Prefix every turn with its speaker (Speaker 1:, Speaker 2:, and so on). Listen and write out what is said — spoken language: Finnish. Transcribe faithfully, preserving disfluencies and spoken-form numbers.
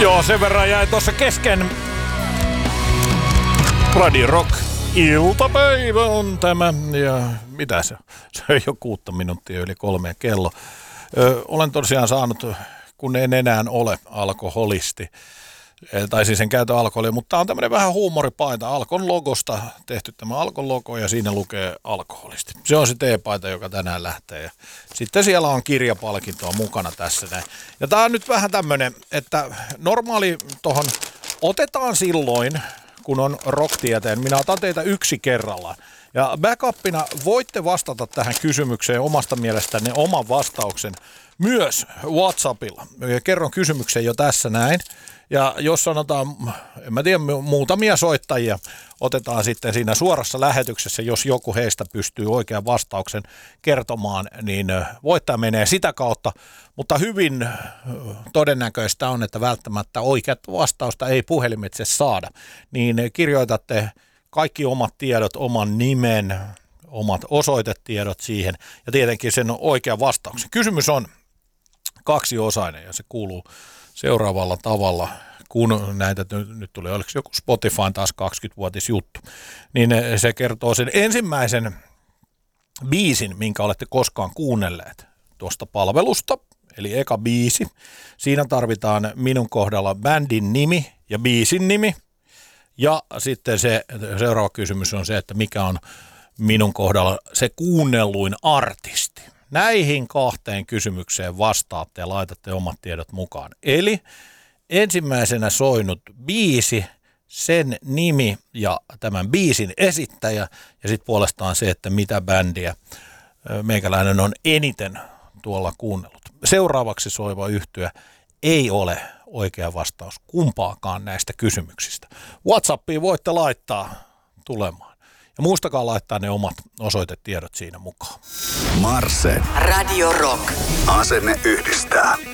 Speaker 1: Joo, sen verran jäi tuossa kesken. Radio Rock iltapäivä on tämä. Ja mitä se on? Se on jo kuutta minuuttia yli kolmeen kello. Ö, olen tosiaan saanut, kun en enää ole alkoholisti, tai siis en käytä alkoholia, mutta tämä on tämmöinen vähän huumoripaita. Alkon logosta tehty tämä Alkon logo ja siinä lukee alkoholisti. Se on se teepaita, joka tänään lähtee. Ja sitten siellä on kirjapalkintoa mukana tässä näin. Ja tämä on nyt vähän tämmöinen, että normaali tuohon otetaan silloin, kun on rocktieteen. Minä otan teitä yksi kerrallaan. Ja backupina voitte vastata tähän kysymykseen omasta mielestänne oman vastauksen myös WhatsAppilla. Kerron kysymyksen jo tässä näin. Ja jos sanotaan, en mä tiedä, muutamia soittajia otetaan sitten siinä suorassa lähetyksessä, jos joku heistä pystyy oikean vastauksen kertomaan, niin voittaja menee sitä kautta. Mutta hyvin todennäköistä on, että välttämättä oikeat vastausta ei puhelimitse saada. Niin kirjoitatte kaikki omat tiedot, oman nimen, omat osoitetiedot siihen ja tietenkin sen oikean vastauksen. Kysymys on kaksiosainen ja se kuuluu seuraavalla tavalla, kun näitä nyt tuli, oliko joku Spotify taas kaksikymmenvuotisjuttu, niin se kertoo sen ensimmäisen biisin, minkä olette koskaan kuunnelleet tuosta palvelusta, eli eka biisi. Siinä tarvitaan minun kohdalla bändin nimi ja biisin nimi. Ja sitten se seuraava kysymys on se, että mikä on minun kohdalla se kuunnelluin artisti. Näihin kahteen kysymykseen vastaatte ja laitatte omat tiedot mukaan. Eli ensimmäisenä soinut biisi, sen nimi ja tämän biisin esittäjä ja sitten puolestaan se, että mitä bändiä meikäläinen on eniten tuolla kuunnellut. Seuraavaksi soiva yhtye ei ole oikea vastaus kumpaakaan näistä kysymyksistä. WhatsAppiin voitte laittaa tulemaan. Ja muistakaa laittaa ne omat osoitetiedot siinä mukaan.
Speaker 2: Marse. Radio Rock. Asenne yhdistää.